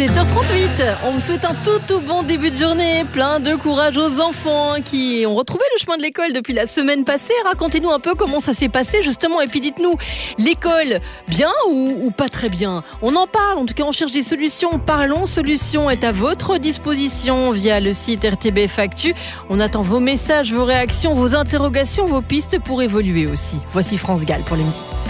7h38, on vous souhaite un tout bon début de journée, plein de courage aux enfants qui ont retrouvé le chemin de l'école depuis la semaine passée. Racontez-nous un peu comment ça s'est passé justement et puis dites-nous, l'école, bien ou pas très bien? On en parle, en tout cas on cherche des solutions. Parlons Solutions est à votre disposition via le site RTBF Actu. On attend vos messages, vos réactions, vos interrogations, vos pistes pour évoluer aussi. Voici France Gall pour les musiques.